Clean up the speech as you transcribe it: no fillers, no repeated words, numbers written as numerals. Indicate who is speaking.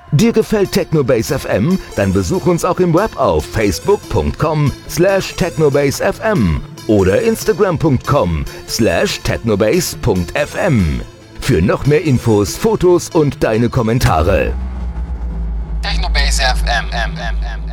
Speaker 1: Dir gefällt Technobase FM? Dann besuch uns auch im Web auf facebook.com/technobasefm oder instagram.com/technobase.fm. Für noch mehr Infos, Fotos und deine Kommentare.
Speaker 2: Technobase FM.